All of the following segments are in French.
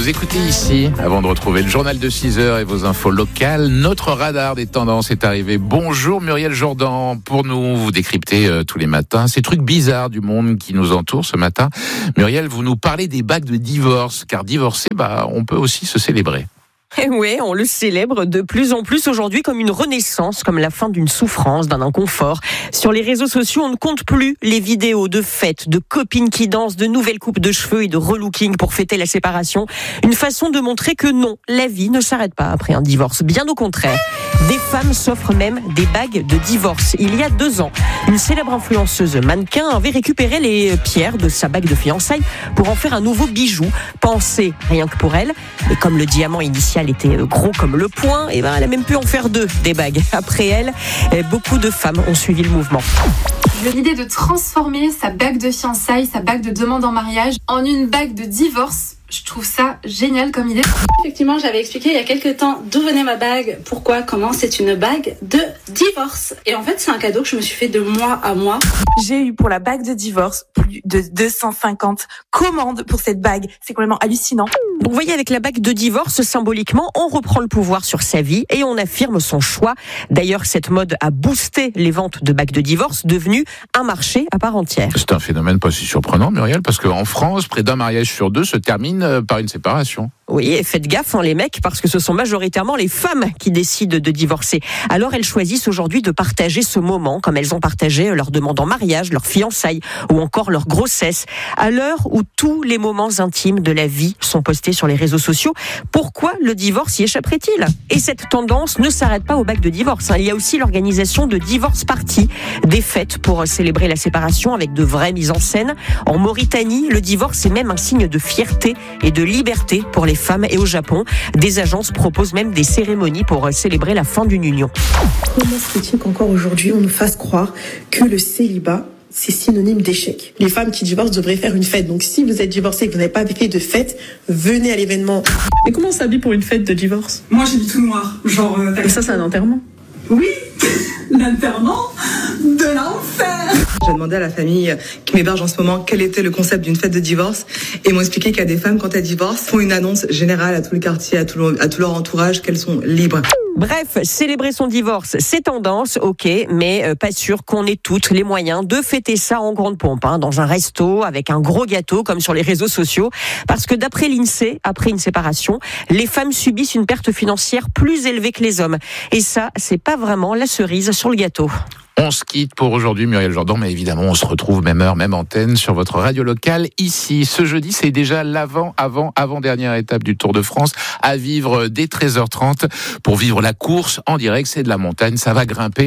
Vous écoutez ici, avant de retrouver le journal de 6h et vos infos locales, notre radar des tendances est arrivé. Bonjour Muriel Jourdan, pour nous, vous décryptez tous les matins ces trucs bizarres du monde qui nous entoure ce matin. Muriel, vous nous parlez des bagues de divorce, car divorcer, on peut aussi se célébrer. Et oui, on le célèbre de plus en plus aujourd'hui comme une renaissance, comme la fin d'une souffrance, d'un inconfort. Sur les réseaux sociaux, on ne compte plus les vidéos de fêtes, de copines qui dansent, de nouvelles coupes de cheveux et de relooking pour fêter la séparation. Une façon de montrer que non, la vie ne s'arrête pas après un divorce. Bien au contraire. Des femmes s'offrent même des bagues de divorce. Il y a 2 ans, une célèbre influenceuse mannequin avait récupéré les pierres de sa bague de fiançailles pour en faire un nouveau bijou, pensé rien que pour elle. Mais comme le diamant initial était gros comme le poing, elle a même pu en faire 2 des bagues. Après elle, beaucoup de femmes ont suivi le mouvement. L'idée de transformer sa bague de fiançailles, sa bague de demande en mariage en une bague de divorce, je trouve ça génial comme idée. Effectivement, j'avais expliqué il y a quelques temps d'où venait ma bague, pourquoi, comment. C'est une bague de divorce. Et en fait, c'est un cadeau que je me suis fait de mois à mois. J'ai eu pour la bague de divorce plus de 250 commandes pour cette bague. C'est complètement hallucinant. Vous voyez, avec la bague de divorce, symboliquement, on reprend le pouvoir sur sa vie et on affirme son choix. D'ailleurs, cette mode a boosté les ventes de bagues de divorce, devenu un marché à part entière. C'est un phénomène pas si surprenant, Muriel, parce qu'en France, près d'un mariage sur 2 se termine par une séparation. Oui, et faites gaffe, les mecs, parce que ce sont majoritairement les femmes qui décident de divorcer. Alors elles choisissent aujourd'hui de partager ce moment, comme elles ont partagé leur demande en mariage, leur fiançailles ou encore leur grossesse. À l'heure où tous les moments intimes de la vie sont postés sur les réseaux sociaux, pourquoi le divorce y échapperait-il ? Et cette tendance ne s'arrête pas aux bagues de divorce. Il y a aussi l'organisation de divorce parties, des fêtes pour célébrer la séparation avec de vraies mises en scène. En Mauritanie, le divorce est même un signe de fierté et de liberté pour les femmes. Et au Japon, des agences proposent même des cérémonies pour célébrer la fin d'une union. Comment se fait-il qu'encore aujourd'hui, on nous fasse croire que le célibat, c'est synonyme d'échec? Les femmes qui divorcent devraient faire une fête. Donc si vous êtes divorcé et que vous n'avez pas fait de fête, venez à l'événement. Mais comment on s'habille pour une fête de divorce? Moi, j'ai mis tout noir. Genre, et ça, c'est un enterrement? Oui, l'enterrement de l'enfer. J'ai demandé à la famille qui m'héberge en ce moment quel était le concept d'une fête de divorce et ils m'ont expliqué qu'il y a des femmes, quand elles divorcent, font une annonce générale à tout le quartier, à tout leur entourage, qu'elles sont libres. Bref, célébrer son divorce, c'est tendance, ok, mais pas sûr qu'on ait toutes les moyens de fêter ça en grande pompe, dans un resto, avec un gros gâteau, comme sur les réseaux sociaux. Parce que d'après l'INSEE, après une séparation, les femmes subissent une perte financière plus élevée que les hommes. Et ça, c'est pas vraiment la cerise sur le gâteau. On se quitte pour aujourd'hui, Muriel Jourdan, mais évidemment, on se retrouve même heure, même antenne sur votre radio locale ici. Ce jeudi, c'est déjà avant-dernière étape du Tour de France à vivre dès 13h30 pour vivre la course en direct. C'est de la montagne, ça va grimper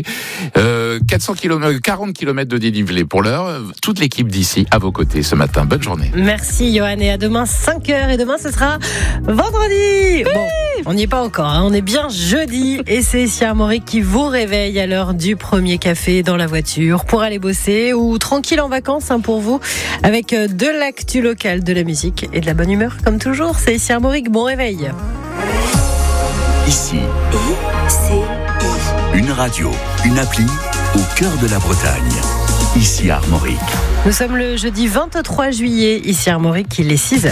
40 km de dénivelé pour l'heure. Toute l'équipe d'ici à vos côtés ce matin. Bonne journée. Merci Johan et à demain 5h et demain ce sera vendredi. Oui. Bon, on n'y est pas encore, on est bien jeudi et c'est Sia Armorique qui vous réveille à l'heure du premier café dans la voiture pour aller bosser ou tranquille en vacances pour vous avec de l'actu locale, de la musique et de la bonne humeur comme toujours. C'est Sia Armorique, bon réveil. Ici, une radio, une appli au cœur de la Bretagne. Ici Armorique. Nous sommes le jeudi 23 juillet, ici Armorique, il est 6h.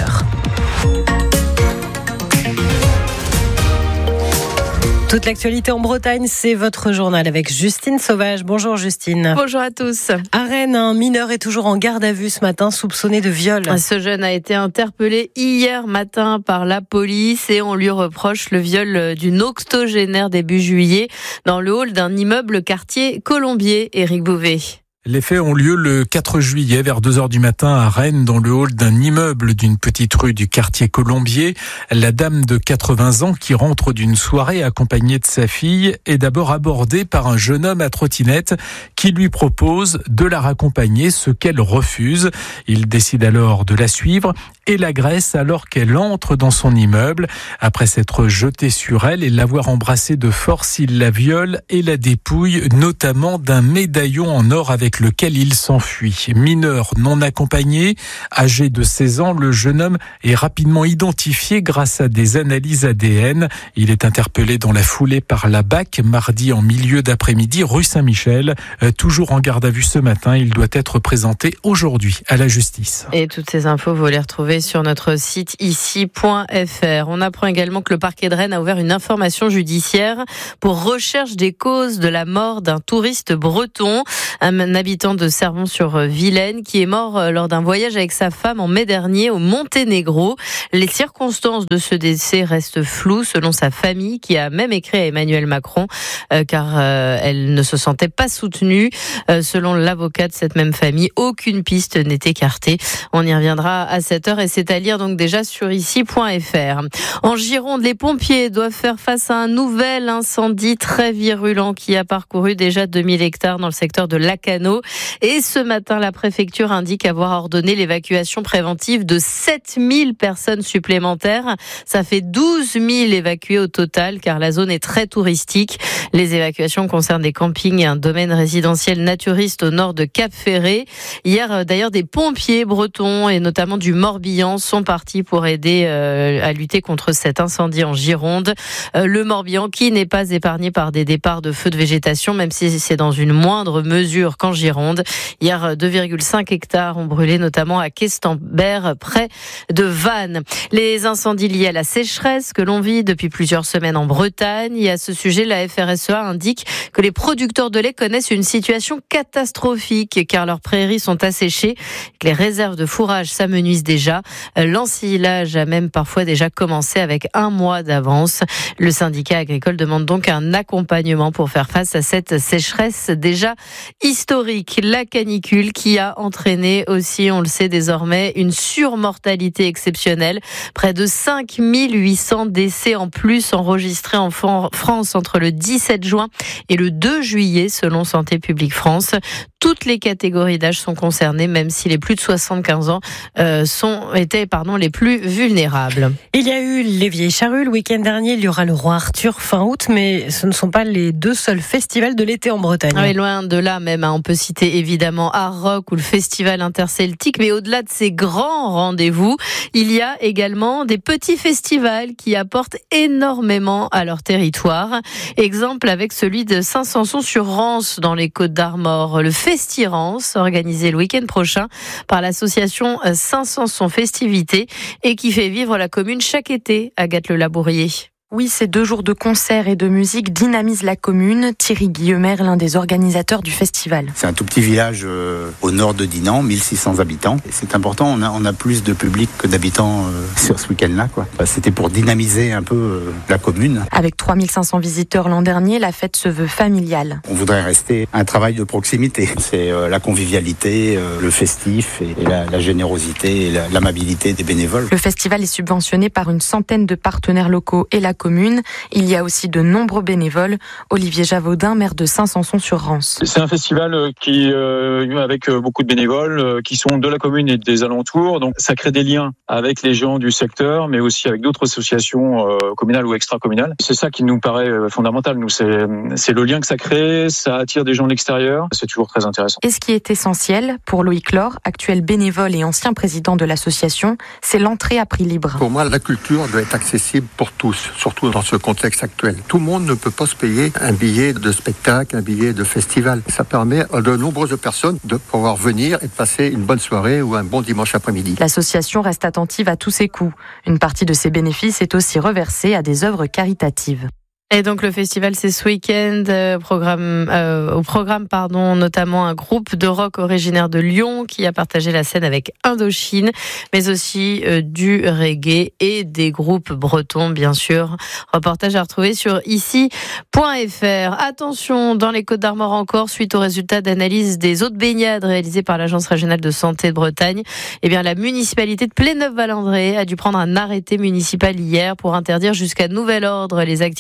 Toute l'actualité en Bretagne, c'est votre journal avec Justine Sauvage. Bonjour Justine. Bonjour à tous. À Rennes, un mineur est toujours en garde à vue ce matin, soupçonné de viol. Ce jeune a été interpellé hier matin par la police et on lui reproche le viol d'une octogénaire début juillet dans le hall d'un immeuble quartier Colombier. Éric Bouvet. Les faits ont lieu le 4 juillet vers 2h du matin à Rennes dans le hall d'un immeuble d'une petite rue du quartier Colombier. La dame de 80 ans qui rentre d'une soirée accompagnée de sa fille est d'abord abordée par un jeune homme à trottinette qui lui propose de la raccompagner, ce qu'elle refuse. Il décide alors de la suivre et l'agresse alors qu'elle entre dans son immeuble. Après s'être jeté sur elle et l'avoir embrassée de force, il la viole et la dépouille, notamment d'un médaillon en or avec avec lequel il s'enfuit. Mineur non accompagné, âgé de 16 ans, le jeune homme est rapidement identifié grâce à des analyses ADN. Il est interpellé dans la foulée par la BAC mardi en milieu d'après-midi rue Saint-Michel. Toujours en garde à vue ce matin, il doit être présenté aujourd'hui à la justice. Et toutes ces infos, vous les retrouvez sur notre site ici.fr. On apprend également que le parquet de Rennes a ouvert une information judiciaire pour recherche des causes de la mort d'un touriste breton, un habitant de Servon-sur-Vilaine qui est mort lors d'un voyage avec sa femme en mai dernier au Monténégro. Les circonstances de ce décès restent floues selon sa famille qui a même écrit à Emmanuel Macron car elle ne se sentait pas soutenue. Selon l'avocat de cette même famille, aucune piste n'est écartée. On y reviendra à 7h et c'est à lire donc déjà sur ici.fr. En Gironde, les pompiers doivent faire face à un nouvel incendie très virulent qui a parcouru déjà 2000 hectares dans le secteur de Lacanau. Et ce matin, la préfecture indique avoir ordonné l'évacuation préventive de 7000 personnes supplémentaires. Ça fait 12 000 évacués au total car la zone est très touristique. Les évacuations concernent des campings et un domaine résidentiel naturiste au nord de Cap-Ferré. Hier, d'ailleurs, des pompiers bretons et notamment du Morbihan sont partis pour aider à lutter contre cet incendie en Gironde. Le Morbihan qui n'est pas épargné par des départs de feux de végétation, même si c'est dans une moindre mesure qu'en Gironde. Hier, 2,5 hectares ont brûlé, notamment à Questembert, près de Vannes. Les incendies liés à la sécheresse que l'on vit depuis plusieurs semaines en Bretagne. Et à ce sujet, la FRSEA indique que les producteurs de lait connaissent une situation catastrophique car leurs prairies sont asséchées, que les réserves de fourrage s'amenuisent déjà. L'ensilage a même parfois déjà commencé avec un mois d'avance. Le syndicat agricole demande donc un accompagnement pour faire face à cette sécheresse déjà historique. La canicule qui a entraîné aussi, on le sait désormais, une surmortalité exceptionnelle. Près de 5800 décès en plus enregistrés en France entre le 17 juin et le 2 juillet selon Santé publique France. Toutes les catégories d'âge sont concernées, même si les plus de 75 ans étaient les plus vulnérables. Il y a eu les Vieilles Charrues le week-end dernier, il y aura le Roi Arthur fin août, mais ce ne sont pas les deux seuls festivals de l'été en Bretagne. Oui, loin de là même, on peut citer évidemment Art Rock ou le Festival Interceltique, mais au-delà de ces grands rendez-vous, il y a également des petits festivals qui apportent énormément à leur territoire. Exemple avec celui de Saint-Sanson-sur-Rance dans les Côtes-d'Armor, le Festirance, organisé le week-end prochain par l'association Saint-Sanson Festivités et qui fait vivre la commune chaque été, Agathe Le Labourier. Oui, ces 2 jours de concerts et de musique dynamisent la commune. Thierry Guillemer, l'un des organisateurs du festival. C'est un tout petit village au nord de Dinan, 1600 habitants. Et c'est important, on a plus de public que d'habitants sur ce week-end-là, quoi. C'était pour dynamiser un peu la commune. Avec 3500 visiteurs l'an dernier, la fête se veut familiale. On voudrait rester un travail de proximité. C'est la convivialité, le festif et la générosité et l'amabilité des bénévoles. Le festival est subventionné par une centaine de partenaires locaux et la commune. Il y a aussi de nombreux bénévoles. Olivier Javaudin, maire de Saint-Sanson-sur-Rance. C'est un festival qui avec beaucoup de bénévoles qui sont de la commune et des alentours. Donc ça crée des liens avec les gens du secteur, mais aussi avec d'autres associations communales ou extra-communales. C'est ça qui nous paraît fondamental. Nous, c'est le lien que ça crée, ça attire des gens de l'extérieur. C'est toujours très intéressant. Et ce qui est essentiel pour Loïc Laure, actuel bénévole et ancien président de l'association, c'est l'entrée à prix libre. Pour moi, la culture doit être accessible pour tous, surtout dans ce contexte actuel. Tout le monde ne peut pas se payer un billet de spectacle, un billet de festival. Ça permet à de nombreuses personnes de pouvoir venir et de passer une bonne soirée ou un bon dimanche après-midi. L'association reste attentive à tous ses coûts. Une partie de ses bénéfices est aussi reversée à des œuvres caritatives. Et donc le festival, c'est ce week-end, au programme, notamment un groupe de rock originaire de Lyon qui a partagé la scène avec Indochine, mais aussi du reggae et des groupes bretons, bien sûr. Reportage à retrouver sur ici.fr. Attention, dans les Côtes-d'Armor encore, suite aux résultats d'analyse des eaux de baignade réalisées par l'Agence régionale de santé de Bretagne, la municipalité de Pléneuf-Valandré a dû prendre un arrêté municipal hier pour interdire jusqu'à nouvel ordre les activités sur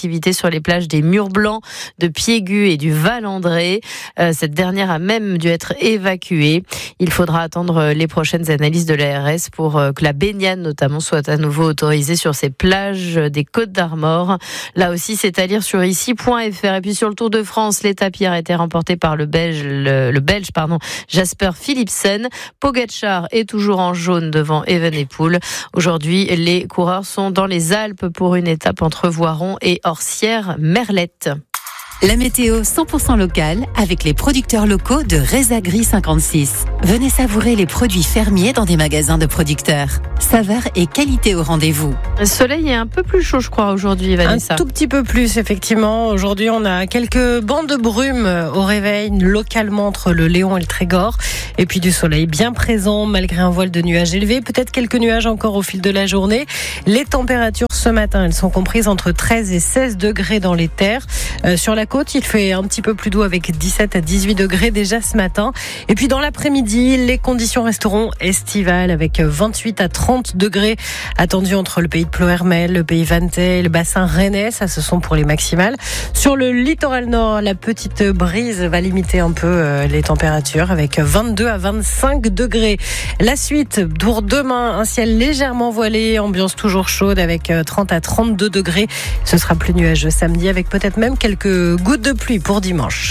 sur les plages des Murs Blancs, de Piégu et du Val-André. Cette dernière a même dû être évacuée. Il faudra attendre les prochaines analyses de l'ARS pour que la baignade notamment soit à nouveau autorisée sur ces plages des Côtes d'Armor. Là aussi, c'est à lire sur ici.fr. Et puis sur le Tour de France, l'étape hier a été remportée par le Belge Jasper Philipsen. Pogačar est toujours en jaune devant Evenepoel. Aujourd'hui, les coureurs sont dans les Alpes pour une étape entre Voiron et Orsières-Merlette. La météo 100% locale avec les producteurs locaux de Rezagri 56. Venez savourer les produits fermiers dans des magasins de producteurs. Saveur et qualité au rendez-vous. Le soleil est un peu plus chaud, je crois, aujourd'hui, Vanessa. Un tout petit peu plus, effectivement. Aujourd'hui, on a quelques bancs de brume au réveil, localement entre le Léon et le Trégor. Et puis du soleil bien présent, malgré un voile de nuages élevés. Peut-être quelques nuages encore au fil de la journée. Les températures ce matin, elles sont comprises entre 13 et 16 degrés dans les terres. Sur la côte, il fait un petit peu plus doux avec 17 à 18 degrés déjà ce matin. Et puis dans l'après-midi, les conditions resteront estivales avec 28 à 30 degrés attendus entre le pays de Ploërmel, le pays Vantais et le bassin rennais. Ça, ce sont pour les maximales. Sur le littoral nord, la petite brise va limiter un peu les températures avec 22 à 25 degrés. La suite, pour demain, un ciel légèrement voilé, ambiance toujours chaude avec 30 à 32 degrés. Ce sera plus nuageux samedi avec peut-être même quelques gouttes de pluie pour dimanche.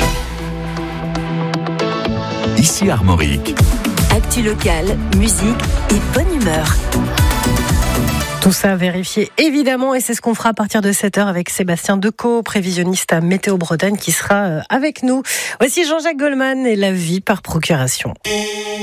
Ici Armorique. Actu locale, musique et bonne humeur. Tout ça vérifié évidemment et c'est ce qu'on fera à partir de 7h avec Sébastien Decaux, prévisionniste à Météo Bretagne qui sera avec nous. Voici Jean-Jacques Goldman et la vie par procuration.